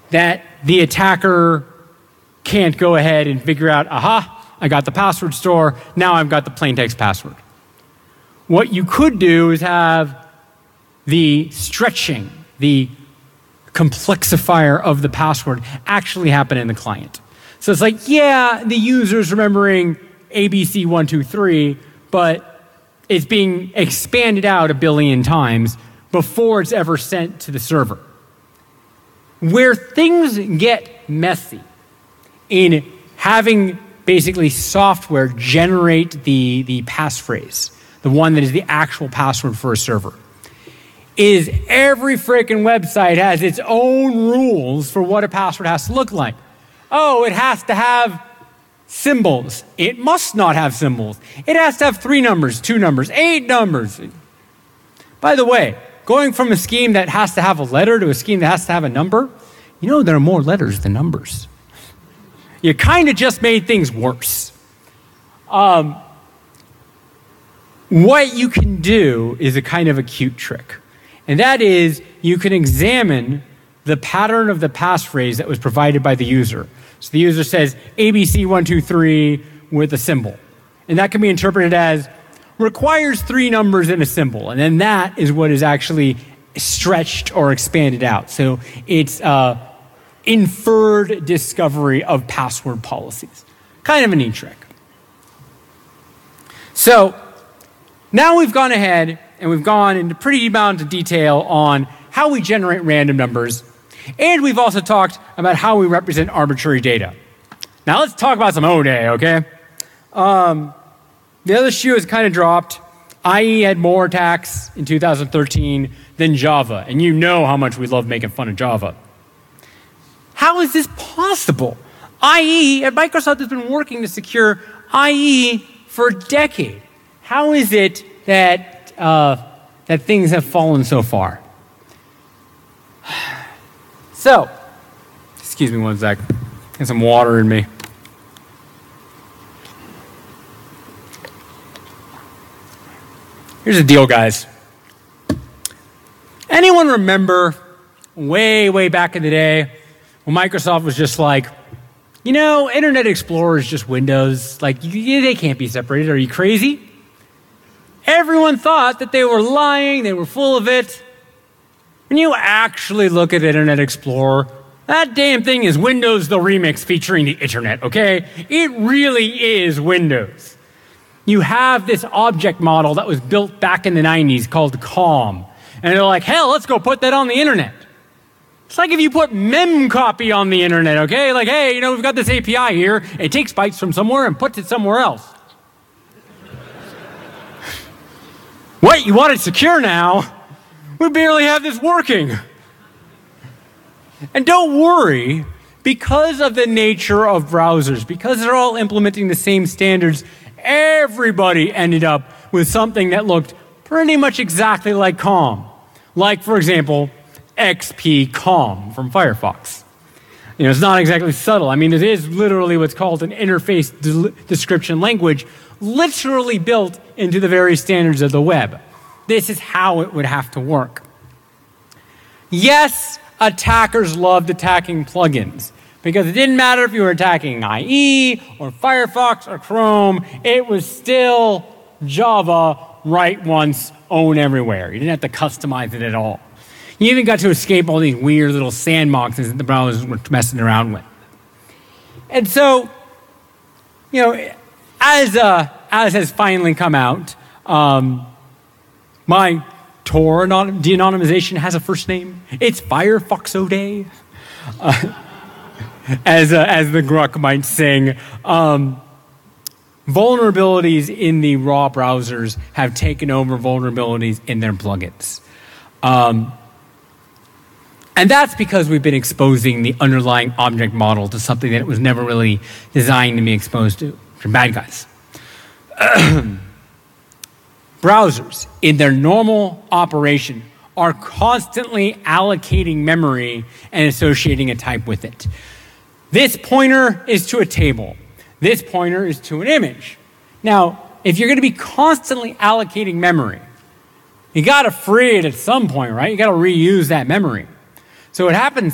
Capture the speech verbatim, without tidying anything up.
that the attacker can't go ahead and figure out, aha, I got the password store, now I've got the plaintext password. What you could do is have the stretching, the complexifier of the password actually happen in the client. So it's like, yeah, the user's remembering A B C one two three, but it's being expanded out a billion times before it's ever sent to the server. Where things get messy in having basically software generate the, the passphrase, the one that is the actual password for a server, is every freaking website has its own rules for what a password has to look like. Oh, it has to have symbols. It must not have symbols. It has to have three numbers, two numbers, eight numbers. By the way, going from a scheme that has to have a letter to a scheme that has to have a number, you know there are more letters than numbers. You kind of just made things worse. Um, what you can do is a kind of a cute trick. And that is, you can examine the pattern of the passphrase that was provided by the user. So the user says A B C one two three with a symbol. And that can be interpreted as requires three numbers and a symbol. And then that is what is actually stretched or expanded out. So it's uh, inferred discovery of password policies. Kind of a neat trick. So now we've gone ahead and we've gone into pretty amount of detail on how we generate random numbers. And we've also talked about how we represent arbitrary data. Now let's talk about some O-Day, okay? Um, the other shoe has kind of dropped. I E had more attacks in two thousand thirteen than Java. And you know how much we love making fun of Java. How is this possible? I E, and Microsoft has been working to secure I E for a decade. How is it that, uh, that things have fallen so far? So, excuse me one sec. Get some water in me. Here's the deal, guys. Anyone remember way, way back in the day when Microsoft was just like, you know, Internet Explorer is just Windows. Like, you, they can't be separated. Are you crazy? Everyone thought that they were lying. They were full of it. When you actually look at Internet Explorer, that damn thing is Windows the Remix featuring the Internet, okay? It really is Windows. You have this object model that was built back in the nineties called COM. And they're like, hell, let's go put that on the Internet. It's like if you put memcopy on the Internet, okay? Like, hey, you know, we've got this A P I here. It takes bytes from somewhere and puts it somewhere else. What, you want it secure now? We barely have this working. And don't worry, because of the nature of browsers, because they're all implementing the same standards, everybody ended up with something that looked pretty much exactly like COM. Like, for example, X P COM from Firefox. You know, it's not exactly subtle. I mean, it is literally what's called an interface de- description language, literally built into the very standards of the web. This is how it would have to work. Yes, attackers loved attacking plugins because it didn't matter if you were attacking I E or Firefox or Chrome, it was still Java, write once, own everywhere. You didn't have to customize it at all. You even got to escape all these weird little sandboxes that the browsers were messing around with. And so, you know, as, uh, as has finally come out, um, my Tor de-anonymization has a first name. It's Firefox O-Day. Uh, as, uh, as the Gruck might sing. Um, vulnerabilities in the raw browsers have taken over vulnerabilities in their plugins. Um, and that's because we've been exposing the underlying object model to something that it was never really designed to be exposed to, from bad guys. Browsers, in their normal operation, are constantly allocating memory and associating a type with it. This pointer is to a table. This pointer is to an image. Now, if you're going to be constantly allocating memory, you got to free it at some point, right? You got to reuse that memory. So what happens